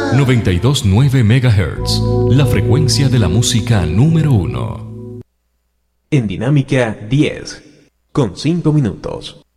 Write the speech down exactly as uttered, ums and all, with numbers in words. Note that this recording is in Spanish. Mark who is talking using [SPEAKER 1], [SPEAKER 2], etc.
[SPEAKER 1] noventa y dos punto nueve megahertz, la frecuencia de la música número uno.
[SPEAKER 2] En Dinámica diez, con cinco minutos.